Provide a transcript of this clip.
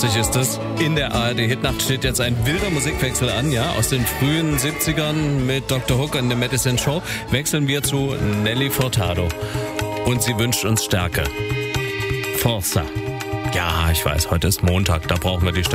ist es. In der ARD-Hitnacht steht jetzt ein wilder Musikwechsel an, ja, aus den frühen 70ern mit Dr. Hook und der Medicine Show wechseln wir zu Nelly Furtado. Und sie wünscht uns Stärke. Forza. Ja, ich weiß, heute ist Montag, da brauchen wir die Stärke.